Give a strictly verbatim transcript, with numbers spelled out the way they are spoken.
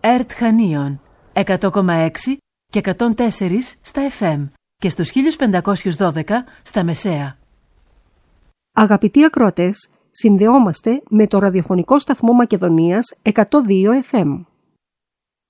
ΕΡΤ Χανίων εκατό κόμμα έξι και εκατόν τέσσερα στα εφ εμ και στους χίλια πεντακόσιους δώδεκα στα μεσαία. Αγαπητοί ακροατές, συνδεόμαστε με το ραδιοφωνικό σταθμό Μακεδονίας εκατό δύο εφ εμ.